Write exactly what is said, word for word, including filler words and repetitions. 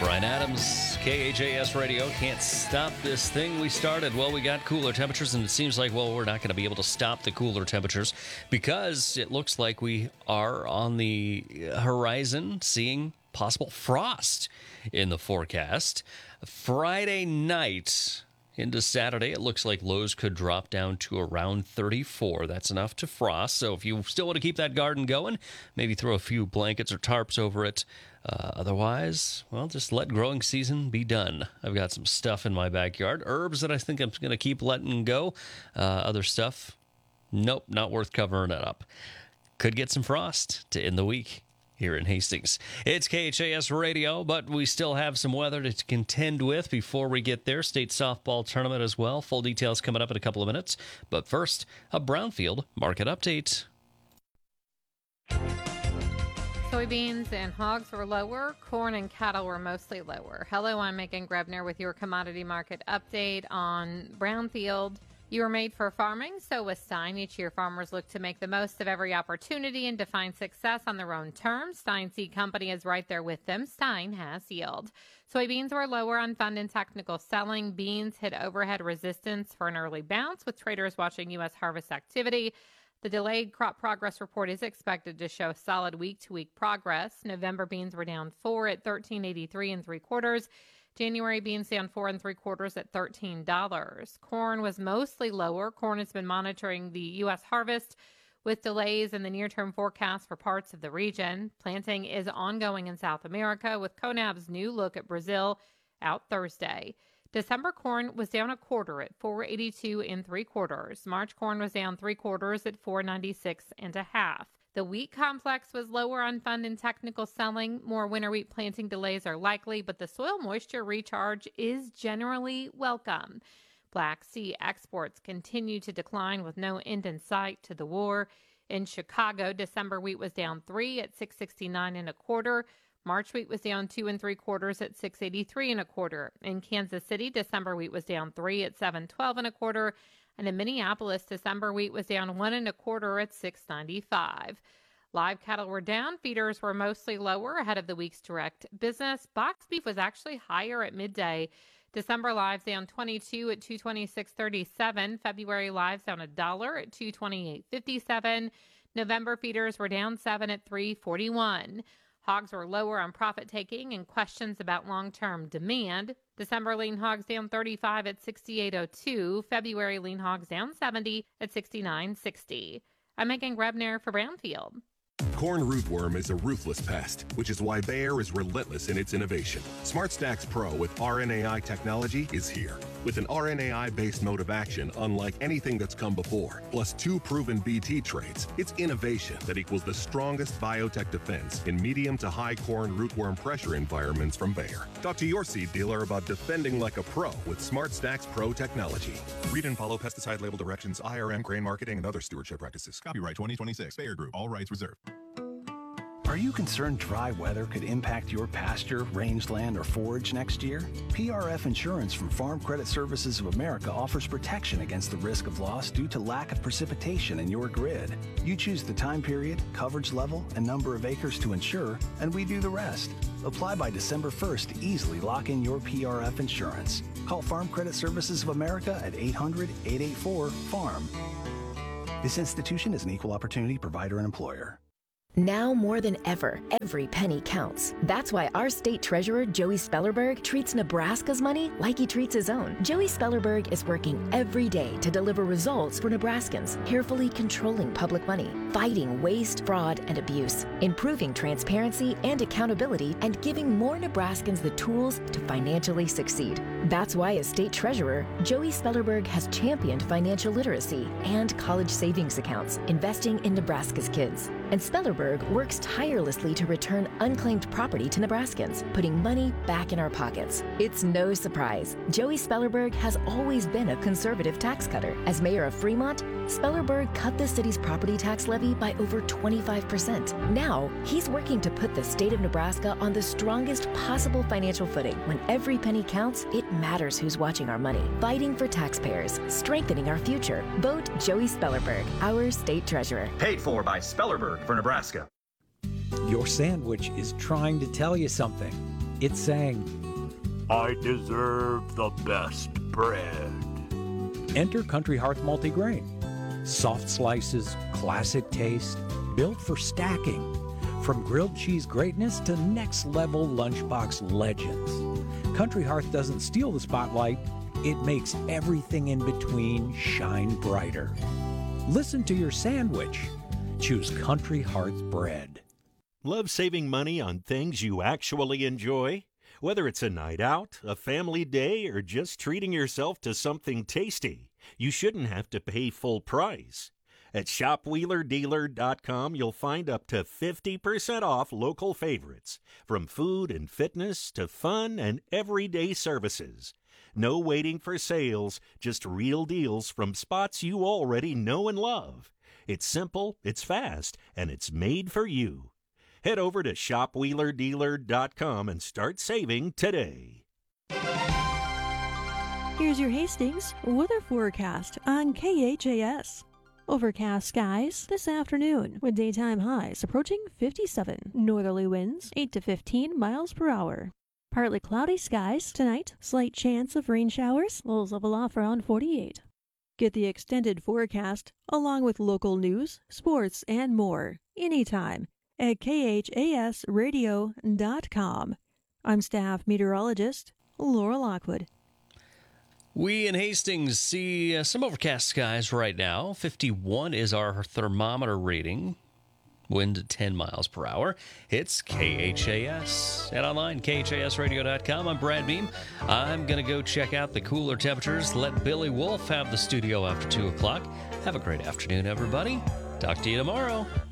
Brian Adams, K H A S Radio. Can't stop this thing we started. Well, we got cooler temperatures, and it seems like, well, we're not going to be able to stop the cooler temperatures because it looks like we are on the horizon seeing possible frost in the forecast. Friday night into Saturday, it looks like lows could drop down to around thirty-four. That's enough to frost. So if you still want to keep that garden going, maybe throw a few blankets or tarps over it. Uh, otherwise, well, just let growing season be done. I've got some stuff in my backyard. Herbs that I think I'm going to keep letting go. Uh, other stuff, nope, not worth covering it up. Could get some frost to end the week here in Hastings. It's K H A S Radio, but we still have some weather to contend with before we get there. State softball tournament as well. Full details coming up in a couple of minutes. But first, a Brownfield market update. Soybeans and hogs were lower. Corn and cattle were mostly lower. Hello, I'm Megan Grebner with your commodity market update on Brownfield. You were made for farming, so was Stein. Each year, farmers look to make the most of every opportunity and define success on their own terms. Stein Seed Company is right there with them. Stein has yield. Soybeans were lower on fund and technical selling. Beans hit overhead resistance for an early bounce, with traders watching U S harvest activity. The delayed crop progress report is expected to show solid week-to-week progress. November beans were down four at thirteen eighty-three and three quarters. January beans down four and three quarters at thirteen dollars. Corn was mostly lower. Corn has been monitoring the U S harvest with delays in the near-term forecast for parts of the region. Planting is ongoing in South America with CONAB's new look at Brazil out Thursday. December corn was down a quarter at four eighty-two and three quarters. March corn was down three quarters at four ninety-six and a half. The wheat complex was lower on fund and technical selling. More winter wheat planting delays are likely, but the soil moisture recharge is generally welcome. Black Sea exports continue to decline with no end in sight to the war. In Chicago, December wheat was down three at six sixty-nine and a quarter. March wheat was down two and three quarters at six eighty-three and a quarter. In Kansas City, December wheat was down three at seven twelve and a quarter. And in Minneapolis, December wheat was down one and a quarter at six ninety-five. Live cattle were down. Feeders were mostly lower ahead of the week's direct business. Box beef was actually higher at midday. December lives down twenty-two at two twenty-six thirty-seven. February lives down a dollar at two twenty-eight fifty-seven. November feeders were down seven at three forty-one. Hogs were lower on profit taking and questions about long-term demand. December lean hogs down thirty-five at sixty-eight oh two. February lean hogs down seventy at sixty-nine sixty. I'm Megan Grebner for Brownfield. Corn rootworm is a ruthless pest, which is why Bayer is relentless in its innovation. SmartStax Pro with R N A I technology is here. With an R N A I-based mode of action unlike anything that's come before, plus two proven B T traits, it's innovation that equals the strongest biotech defense in medium to high corn rootworm pressure environments from Bayer. Talk to your seed dealer about defending like a pro with SmartStax Pro technology. Read and follow pesticide label directions, I R M, grain marketing, and other stewardship practices. Copyright twenty twenty-six, Bayer Group. All rights reserved. Are you concerned dry weather could impact your pasture, rangeland, or forage next year? P R F Insurance from Farm Credit Services of America offers protection against the risk of loss due to lack of precipitation in your grid. You choose the time period, coverage level, and number of acres to insure, and we do the rest. Apply by December first to easily lock in your P R F insurance. Call Farm Credit Services of America at eight hundred, eight eight four, farm. This institution is an equal opportunity provider and employer. Now more than ever, every penny counts. That's why our state treasurer, Joey Spellerberg, treats Nebraska's money like he treats his own. Joey Spellerberg is working every day to deliver results for Nebraskans, carefully controlling public money, fighting waste, fraud, and abuse, improving transparency and accountability, and giving more Nebraskans the tools to financially succeed. That's why as state treasurer, Joey Spellerberg has championed financial literacy and college savings accounts, investing in Nebraska's kids. And Spellerberg works tirelessly to return unclaimed property to Nebraskans, putting money back in our pockets. It's no surprise. Joey Spellerberg has always been a conservative tax cutter. As mayor of Fremont, Spellerberg cut the city's property tax levy by over twenty-five percent. Now, he's working to put the state of Nebraska on the strongest possible financial footing. When every penny counts, it matters who's watching our money. Fighting for taxpayers, strengthening our future. Vote Joey Spellerberg, our state treasurer. Paid for by Spellerberg for Nebraska. Your sandwich is trying to tell you something. It sang, I deserve the best bread. Enter Country Hearth Multigrain. Soft slices, classic taste, built for stacking. From grilled cheese greatness to next level lunchbox legends. Country Hearth doesn't steal the spotlight, it makes everything in between shine brighter. Listen to your sandwich. Choose Country Hearth bread. Love saving money on things you actually enjoy? Whether it's a night out, a family day, or just treating yourself to something tasty, you shouldn't have to pay full price. At shop wheeler dealer dot com, you'll find up to fifty percent off local favorites, from food and fitness to fun and everyday services. No waiting for sales, just real deals from spots you already know and love. It's simple, it's fast, and it's made for you. Head over to shop wheeler dealer dot com and start saving today. Here's your Hastings weather forecast on K H A S. Overcast skies this afternoon with daytime highs approaching fifty-seven. Northerly winds eight to fifteen miles per hour. Partly cloudy skies tonight. Slight chance of rain showers. Lows level off around forty-eight. Get the extended forecast along with local news, sports, and more anytime at K H A S radio dot com. I'm staff meteorologist Laura Lockwood. We in Hastings see uh, some overcast skies right now. fifty-one is our thermometer reading. Wind at ten miles per hour. It's K H A S. And online, K H A S radio dot com. I'm Brad Beam. I'm going to go check out the cooler temperatures. Let Billy Wolf have the studio after two o'clock. Have a great afternoon, everybody. Talk to you tomorrow.